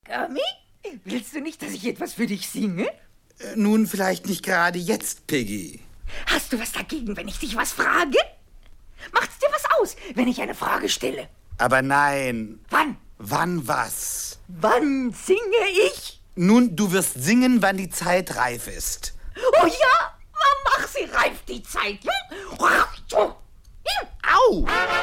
Gummy, willst du nicht, dass ich etwas für dich singe? Nun, vielleicht nicht gerade jetzt, Piggy. Hast du was dagegen, wenn ich dich was frage? Macht's dir was aus, wenn ich eine Frage stelle? Aber nein. Wann? Wann was? Wann singe ich? Nun, du wirst singen, wann die Zeit reif ist. Oh ja, mach sie reif, die Zeit. Au!